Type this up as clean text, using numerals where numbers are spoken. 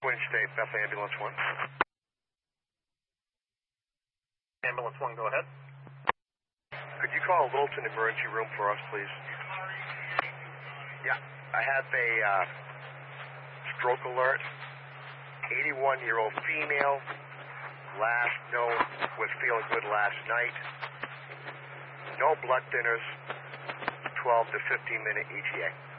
Twin State, Beth Ambulance 1. Ambulance 1, go ahead. Could you call Littleton Emergency Room for us, please? Yeah, I have a stroke alert. 81-year-old female, last known was feeling good last night. No blood thinners, 12 to 15-minute ETA.